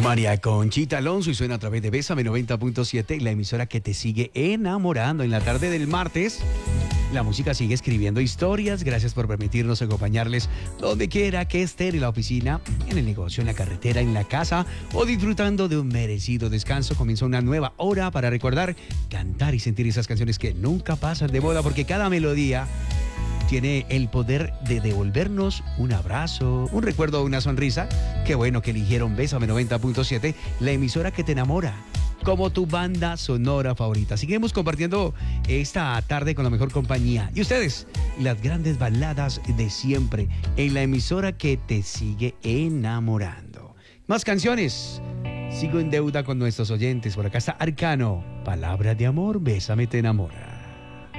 María Conchita Alonso y suena a través de Bésame 90.7, la emisora que te sigue enamorando. En la tarde del martes, la música sigue escribiendo historias. Gracias por permitirnos acompañarles donde quiera que estén, en la oficina, en el negocio, en la carretera, en la casa o disfrutando de un merecido descanso. Comienza una nueva hora para recordar, cantar y sentir esas canciones que nunca pasan de moda, porque cada melodía tiene el poder de devolvernos un abrazo, un recuerdo o una sonrisa. Qué bueno que eligieron Bésame 90.7, la emisora que te enamora, como tu banda sonora favorita. Seguimos compartiendo esta tarde con la mejor compañía. Y ustedes, las grandes baladas de siempre, en la emisora que te sigue enamorando. Más canciones. Sigo en deuda con nuestros oyentes. Por acá está Arcano. Palabra de amor, Bésame te enamora.